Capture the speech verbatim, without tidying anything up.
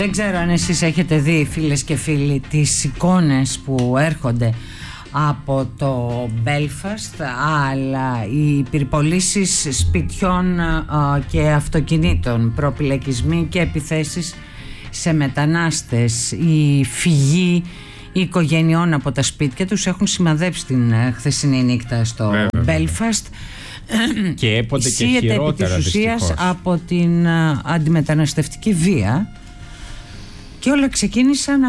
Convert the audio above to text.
Δεν ξέρω αν εσείς έχετε δει, φίλες και φίλοι, τις εικόνες που έρχονται από το Belfast, αλλά οι πυρπολίσεις σπιτιών και αυτοκινήτων, προπυλακισμοί και επιθέσεις σε μετανάστες, η φυγή οικογενειών από τα σπίτια τους έχουν σημαδέψει την χθεσινή νύχτα στο Βέβαια. Belfast. Και έποτε και χειρότερα επί της ουσίας από την αντιμεταναστευτική βία, και όλα ξεκίνησαν